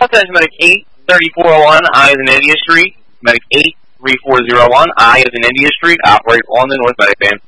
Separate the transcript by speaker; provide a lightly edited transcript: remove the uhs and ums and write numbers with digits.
Speaker 1: Attention, Medic 83401, I is in India Street. Medic 83401, I is in India Street. Operate on the North Medic Van.